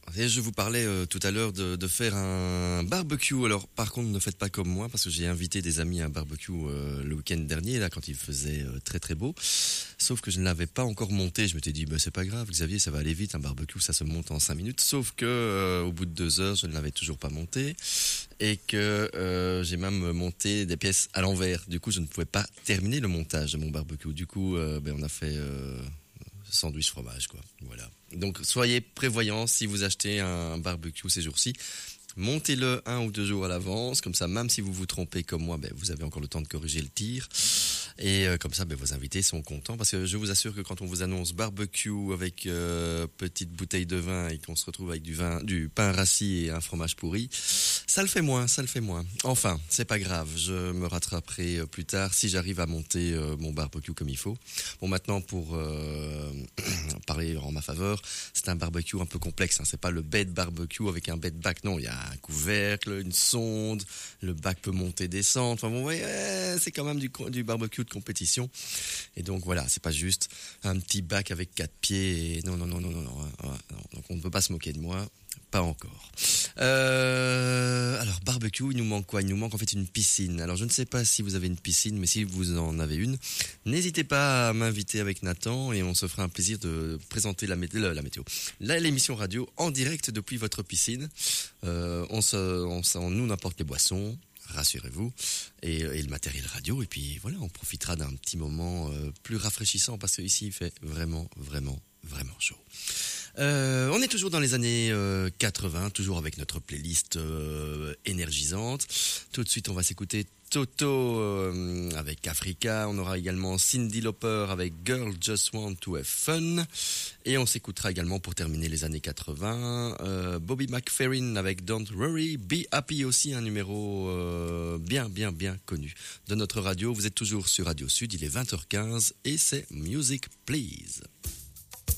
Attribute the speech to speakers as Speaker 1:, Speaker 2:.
Speaker 1: Et je vous parlais tout à l'heure de faire un barbecue. Alors par contre, ne faites pas comme moi parce que j'ai invité des amis à un barbecue le week-end dernier, là, quand il faisait très très beau. Sauf que je ne l'avais pas encore monté. Je m'étais dit, bah, c'est pas grave, Xavier, ça va aller vite. Un barbecue, ça se monte en 5 minutes. Sauf que au bout de 2 heures, je ne l'avais toujours pas monté et que j'ai même monté des pièces à l'envers. Du coup, je ne pouvais pas terminer le montage de mon barbecue. Du coup, on a fait sandwich fromage, quoi. Voilà. Donc soyez prévoyants si vous achetez un barbecue ces jours-ci. Montez-le 1 ou 2 jours à l'avance, comme ça, même si vous vous trompez comme moi, vous avez encore le temps de corriger le tir. Et comme ça, vos invités sont contents, parce que je vous assure que quand on vous annonce barbecue avec petite bouteille de vin et qu'on se retrouve avec du pain rassis et un fromage pourri, ça le fait moins. Enfin, c'est pas grave, je me rattraperai plus tard si j'arrive à monter mon barbecue comme il faut. Bon, maintenant pour parler en ma faveur, c'est un barbecue un peu complexe, hein. C'est pas le bed barbecue avec un bed back, non, il y a un couvercle, une sonde, le bac peut monter, descendre. Enfin bon, c'est quand même du barbecue de compétition. Et donc voilà, c'est pas juste un petit bac avec 4 pieds. Et non. Donc on ne peut pas se moquer de moi. Pas encore. Alors barbecue, il nous manque quoi? Il nous manque en fait une piscine. Alors je ne sais pas si vous avez une piscine, mais si vous en avez une, n'hésitez pas à m'inviter avec Nathan et on se fera un plaisir de présenter la météo. Là, l'émission radio en direct depuis votre piscine. On nous apporte les boissons, rassurez-vous, et le matériel radio. Et puis voilà, on profitera d'un petit moment plus rafraîchissant parce que ici il fait vraiment chaud. On est toujours dans les années 80, toujours avec notre playlist énergisante. Tout de suite, on va s'écouter Toto avec Africa. On aura également Cyndi Lauper avec Girl Just Want to Have Fun. Et on s'écoutera également, pour terminer les années 80, Bobby McFerrin avec Don't Worry. Be Happy aussi, un numéro bien connu de notre radio. Vous êtes toujours sur Radio Sud, il est 20h15 et c'est Music Please.